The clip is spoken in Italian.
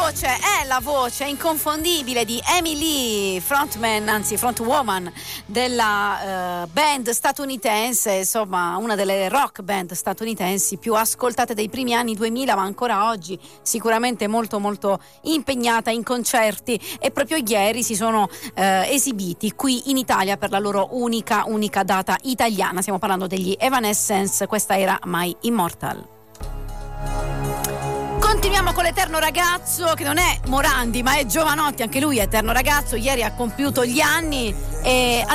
è la voce inconfondibile di Amy Lee, frontwoman della band statunitense, insomma una delle rock band statunitensi più ascoltate dei primi anni 2000, ma ancora oggi sicuramente molto molto impegnata in concerti, e proprio ieri si sono esibiti qui in Italia per la loro unica data italiana. Stiamo parlando degli Evanescence, questa era My Immortal. Continuiamo con l'eterno ragazzo, che non è Morandi ma è Jovanotti, anche lui è eterno ragazzo, ieri ha compiuto gli anni e